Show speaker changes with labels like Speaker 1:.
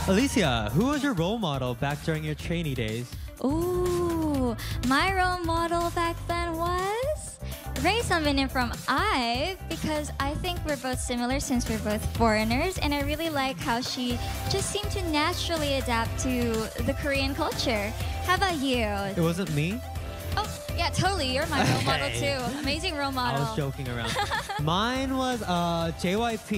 Speaker 1: Alicia, who was your role model back during your trainee days?
Speaker 2: Ooh, my role model back then was Ray Sunmin from IVE, because I think we're both similar since we're both foreigners, and I really like how she just seemed to naturally adapt to the Korean culture. How about you?
Speaker 1: It wasn't me.
Speaker 2: Oh, yeah, totally. You're my role model
Speaker 1: Okay.
Speaker 2: too. Amazing role
Speaker 1: I
Speaker 2: model.
Speaker 1: was joking around. Mine was JYP.